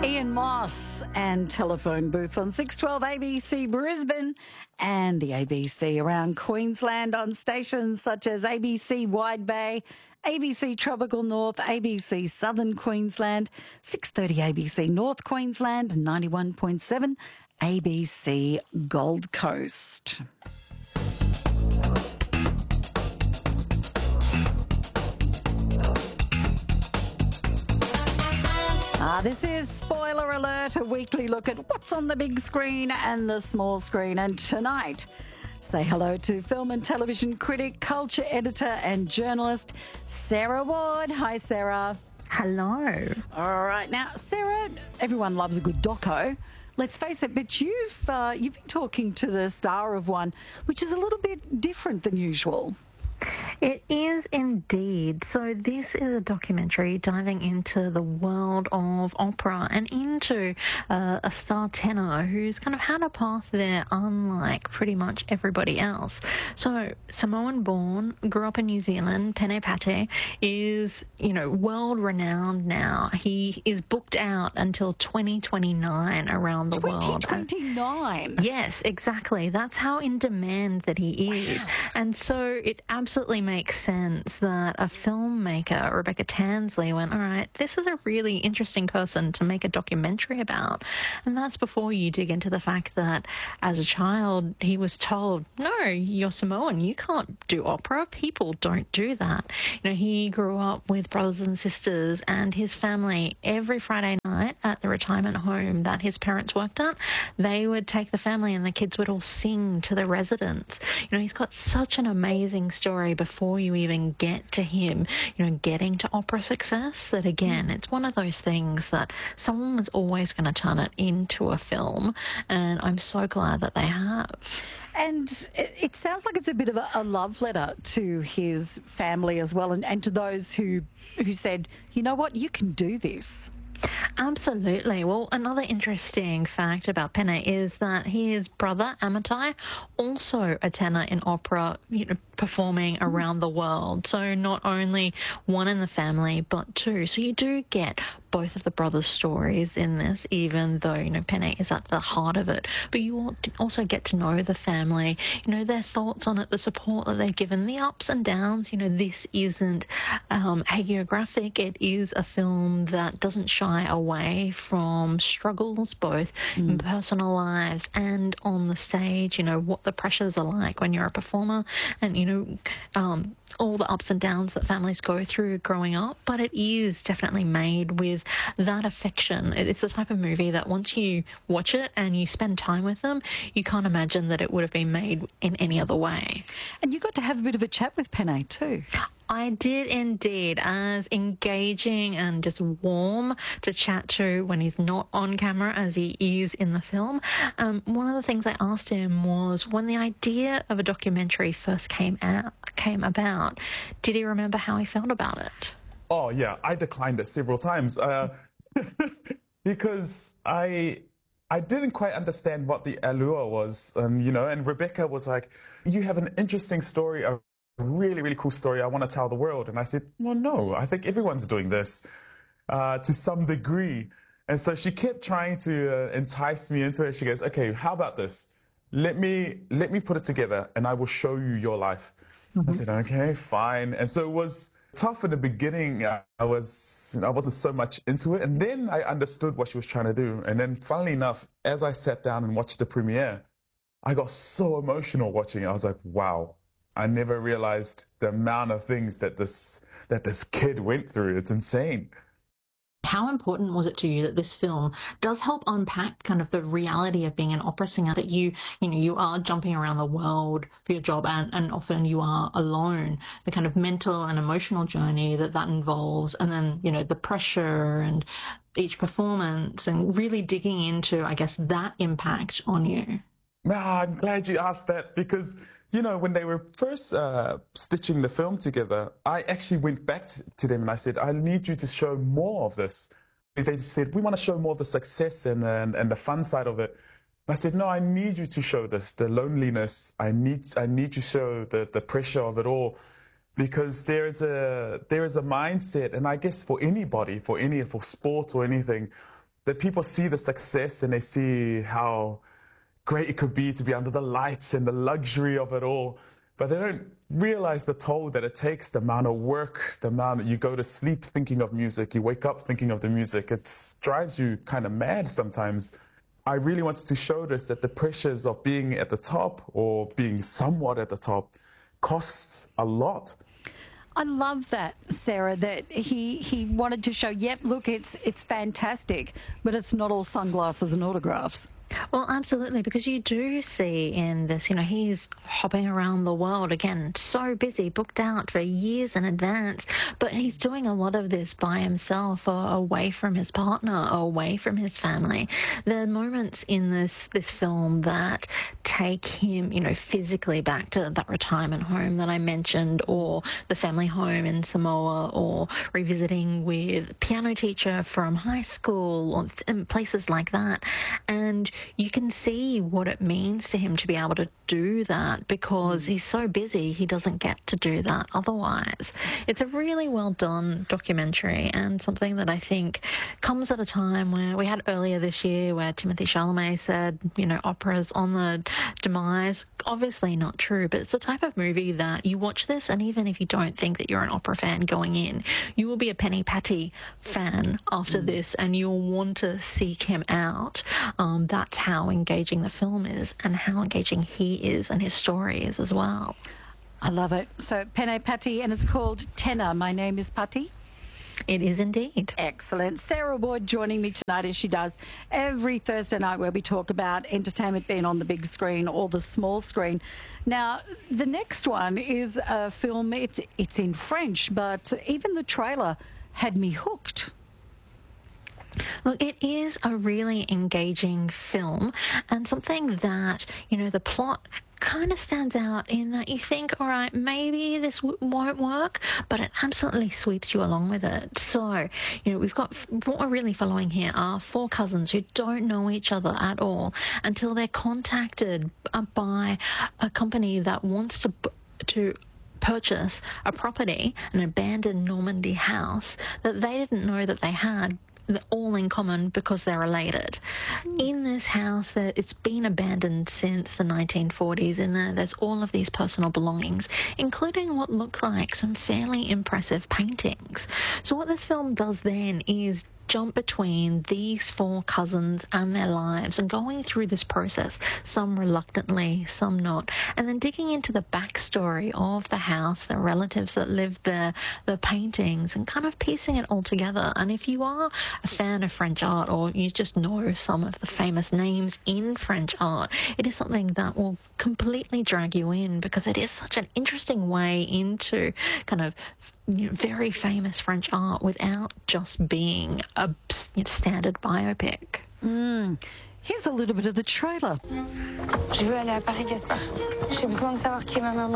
Ian Moss and Telephone Booth on 612 ABC Brisbane and the ABC around Queensland on stations such as ABC Wide Bay, ABC Tropical North, ABC Southern Queensland, 630 ABC North Queensland, and 91.7 ABC Gold Coast. This is Spoiler Alert, a weekly look at what's on the big screen and the small screen. And tonight, say hello to film and television critic, culture editor and journalist, Sarah Ward. Hi, Sarah. Hello. All right. Now, Sarah, everyone loves a good doco. Let's face it, but you've been talking to the star of one, which is a little bit different than usual. It is indeed. So this is a documentary diving into the world of opera and into a star tenor who's kind of had a path there unlike pretty much everybody else. So Samoan-born, grew up in New Zealand, Pene Pate is, world renowned now. He is booked out until 2029 around the world. 2029? Yes, exactly. That's how in demand that he is. Wow. And so it absolutely makes sense that a filmmaker, Rebecca Tansley, went, all right, this is a really interesting person to make a documentary about. And that's before you dig into the fact that as a child, he was told, no, you're Samoan, you can't do opera. People don't do that. He grew up with brothers and sisters, and his family, every Friday night at the retirement home that his parents worked at, they would take the family and the kids would all sing to the residents. He's got such an amazing story before you even get to him, getting to opera success, that again, it's one of those things that someone was always going to turn it into a film, and I'm so glad that they have. And it sounds like it's a bit of a love letter to his family as well, and to those who said, you know what, you can do this. Absolutely. Well, another interesting fact about Pene is that his brother, Amitai, also a tenor in opera, performing around the world. So not only one in the family, but two. So you do get both of the brothers' stories in this, even though, Pene is at the heart of it. But you also get to know the family, their thoughts on it, the support that they've given, the ups and downs. This isn't hagiographic. It is a film that doesn't shy away from struggles, both in personal lives and on the stage, what the pressures are like when you're a performer, and, all the ups and downs that families go through growing up. But it is definitely made with that affection. It's the type of movie that once you watch it and you spend time with them, you can't imagine that it would have been made in any other way. And you got to have a bit of a chat with Pene too. I did indeed. As engaging and just warm to chat to when he's not on camera as he is in the film. One of the things I asked him was, when the idea of a documentary first came about, did he remember how he felt about it? Oh yeah, I declined it several times because I didn't quite understand what the allure was, and Rebecca was like, you have an interesting story, a really, really cool story I want to tell the world. And I said, well, no, I think everyone's doing this to some degree. And so she kept trying to entice me into it. She goes, okay, how about this? Let me put it together and I will show you your life. I said, okay, fine. And so it was tough in the beginning. I wasn't so much into it. And then I understood what she was trying to do. And then funnily enough, as I sat down and watched the premiere, I got so emotional watching it. I was like, wow. I never realized the amount of things that this kid went through. It's insane. How important was it to you that this film does help unpack kind of the reality of being an opera singer, that you are jumping around the world for your job, and often you are alone, the kind of mental and emotional journey that involves, and then, the pressure and each performance, and really digging into, I guess, that impact on you? I'm glad you asked that, because when they were first stitching the film together, I actually went back to them and I said, I need you to show more of this. They said, we want to show more of the success and the fun side of it. And I said, no, I need you to show this, the loneliness. I need to show the pressure of it all, because there is a mindset, and I guess for anybody, for sport or anything, that people see the success and they see how great it could be to be under the lights and the luxury of it all, but they don't realize the toll that it takes, the amount of work, the amount that you go to sleep thinking of music, you wake up thinking of the music. It drives you kind of mad sometimes. I really wanted to show this, that the pressures of being at the top or being somewhat at the top costs a lot. I love that, Sarah, that he wanted to show, yep, look, it's fantastic, but it's not all sunglasses and autographs. Well, absolutely, because you do see in this, he's hopping around the world again, so busy, booked out for years in advance, but he's doing a lot of this by himself or away from his partner or away from his family. There are moments in this film that take him, physically back to that retirement home that I mentioned, or the family home in Samoa, or revisiting with a piano teacher from high school, or places like that. And you can see what it means to him to be able to do that, because he's so busy he doesn't get to do that otherwise. It's a really well done documentary, and something that I think comes at a time where we had earlier this year where Timothée Chalamet said, opera's on the demise. Obviously not true, but it's the type of movie that you watch this, and even if you don't think that you're an opera fan going in, you will be a Penny Patty fan after this, and you'll want to seek him out. That's how engaging the film is, and how engaging he is and his story is as well. I love it. So Penny Patty, and it's called Tenor. My name is Patty. It is indeed. Excellent. Sarah Ward joining me tonight, as she does every Thursday night, where we talk about entertainment being on the big screen or the small screen. Now, the next one is a film. It's in French, but even the trailer had me hooked. Look, it is a really engaging film, and something that, the plot kind of stands out in that you think, all right, maybe this won't work, but it absolutely sweeps you along with it. So, we've got, what we're really following here are four cousins who don't know each other at all until they're contacted by a company that wants to purchase a property, an abandoned Normandy house that they didn't know that they had, all in common because they're related. In this house, it's been abandoned since the 1940s, and there's all of these personal belongings, including what look like some fairly impressive paintings. So what this film does then is jump between these four cousins and their lives, and going through this process, some reluctantly, some not, and then digging into the backstory of the house, the relatives that lived there, the paintings, and kind of piecing it all together. And if you are a fan of French art, or you just know some of the famous names in French art, it is something that will completely drag you in, because it is such an interesting way into kind of very famous French art without just being a standard biopic. Here's a little bit of the trailer. Je veux aller à Paris, Gaspard. J'ai besoin de savoir qui est ma maman.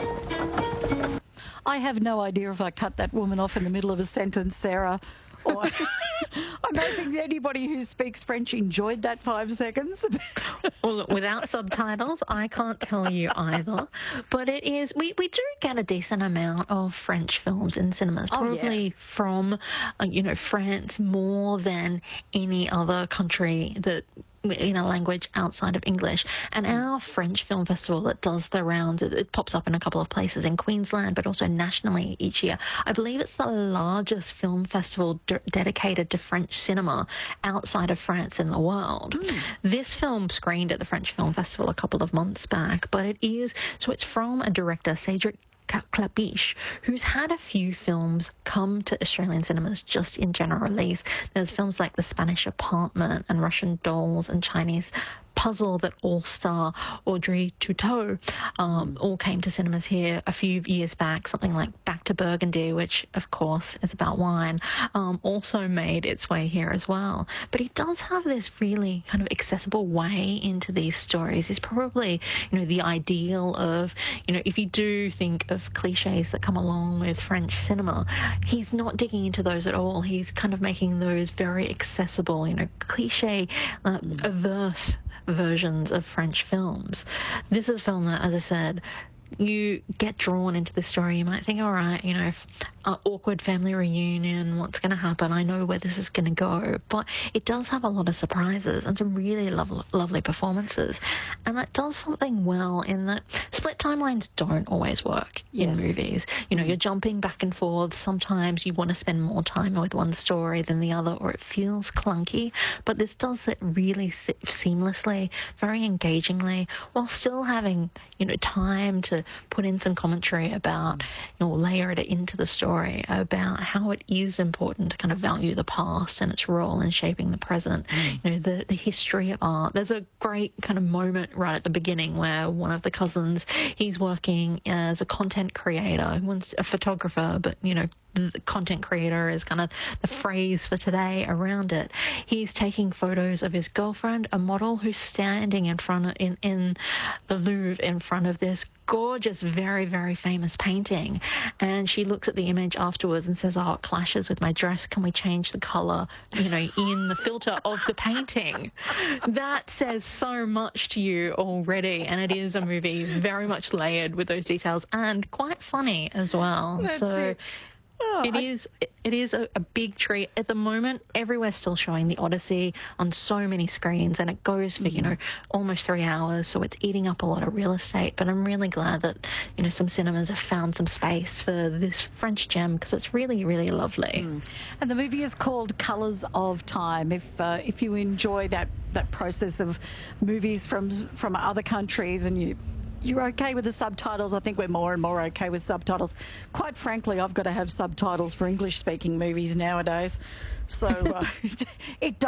I have no idea if I cut that woman off in the middle of a sentence, Sarah. Or I'm hoping that anybody who speaks French enjoyed that 5 seconds. Well, look, without subtitles, I can't tell you either. But it is, we do get a decent amount of French films in cinemas, probably from, France more than any other country that in a language outside of English. And our French Film Festival that does the rounds, it pops up in a couple of places in Queensland, but also nationally each year. I believe it's the largest film festival dedicated to French cinema outside of France in the world. This film screened at the French Film Festival a couple of months back, but it's from a director, Cédric Klapisch, who's had a few films come to Australian cinemas just in general release. There's films like The Spanish Apartment and Russian Dolls and Chinese Puzzle that all star Audrey Tautou, all came to cinemas here a few years back. Something like Back to Burgundy, which of course is about wine, also made its way here as well. But he does have this really kind of accessible way into these stories. He's probably, the ideal of, if you do think of cliches that come along with French cinema, he's not digging into those at all. He's kind of making those very accessible, cliche, averse versions of French films. This is a film that, as I said, you get drawn into the story. You might think, all right, you know, awkward family reunion, what's going to happen? I know where this is going to go. But it does have a lot of surprises and some really lovely performances. And it does something well in that split timelines don't always work in movies. You know, you're jumping back and forth. Sometimes you want to spend more time with one story than the other, or it feels clunky. But this does it really seamlessly, very engagingly, while still having, you know, time to put in some commentary about, you know, layer it into the story about how it is important to kind of value the past and its role in shaping the present. You know, the history of art. There's a great kind of moment right at the beginning where one of the cousins, he's working as a content creator, one's a photographer, but, you know, the content creator is kind of the phrase for today around it. He's taking photos of his girlfriend, a model who's standing in front of, in the Louvre in front of this gorgeous, very, very famous painting. And she looks at the image afterwards and says, oh, it clashes with my dress. Can we change the color, you know, in the filter of the painting? That says so much to you already. And it is a movie very much layered with those details and quite funny as well. That's it. Oh, It is a big treat. At the moment, everywhere's still showing The Odyssey on so many screens, and it goes for, you know, almost 3 hours, so it's eating up a lot of real estate. But I'm really glad that, you know, some cinemas have found some space for this French gem, because it's really, really lovely. And the movie is called Colours of Time. If you enjoy that process of movies from other countries and you're okay with the subtitles. I think we're more and more okay with subtitles. Quite frankly, I've got to have subtitles for English-speaking movies nowadays. So it